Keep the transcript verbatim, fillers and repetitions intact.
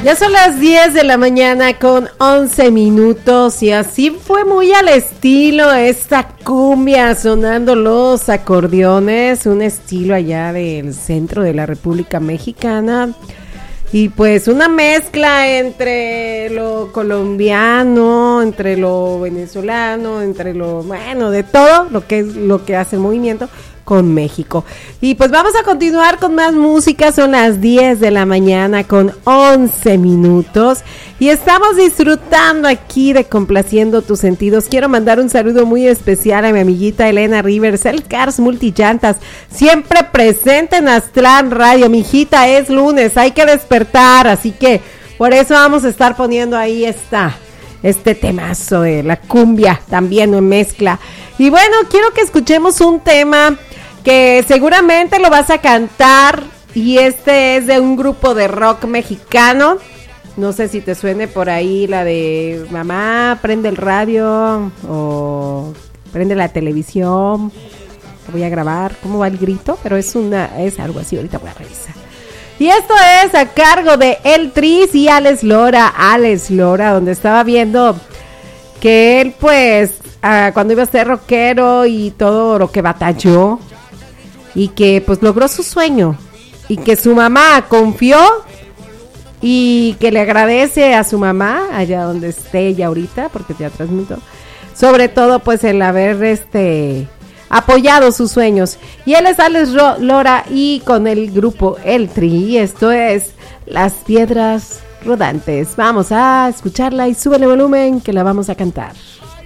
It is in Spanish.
Ya son las diez de la mañana con once minutos y así fue muy al estilo esta cumbia sonando los acordeones, un estilo allá del centro de la República Mexicana y pues una mezcla entre lo colombiano, entre lo venezolano, entre lo, bueno, de todo lo que es lo que hace el movimiento con México. Y pues vamos a continuar con más música, son las diez de la mañana con once minutos y estamos disfrutando aquí de Complaciendo tus sentidos. Quiero mandar un saludo muy especial a mi amiguita Elena Rivers, el Cars Multillantas, siempre presente en Aztlán Radio. Mi hijita, es lunes, hay que despertar, así que por eso vamos a estar poniendo ahí esta este temazo de la cumbia, también en mezcla. Y bueno, quiero que escuchemos un tema que seguramente lo vas a cantar, y este es de un grupo de rock mexicano. No sé si te suene por ahí la de mamá, prende el radio o prende la televisión, voy a grabar, ¿cómo va el grito? Pero es una, es algo así, ahorita voy a revisar. Y esto es a cargo de El Tris y Alex Lora, Alex Lora, donde estaba viendo que él pues uh, cuando iba a ser rockero y todo lo que batalló y que pues logró su sueño y que su mamá confió y que le agradece a su mamá allá donde esté ella ahorita, porque ya transmito, sobre todo pues el haber este apoyado sus sueños. Y él es Alex Lora y con el grupo El Tri, esto es Las Piedras Rodantes. Vamos a escucharla y súbele volumen que la vamos a cantar.